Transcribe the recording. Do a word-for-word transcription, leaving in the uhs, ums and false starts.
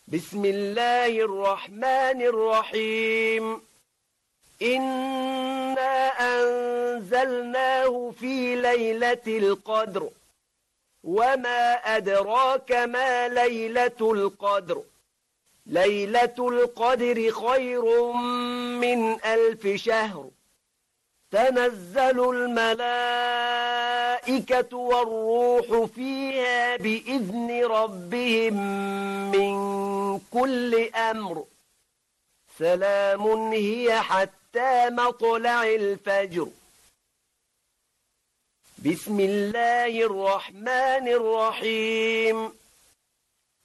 بسم الله الرحمن الرحيم إنا أنزلناه في ليلة القدر وما أدراك ما ليلة القدر ليلة القدر خير من ألف شهر تنزل الملائكة والروح فيها بإذن ربهم من كل أمر سلام هي حتى مطلع الفجر. بسم الله الرحمن الرحيم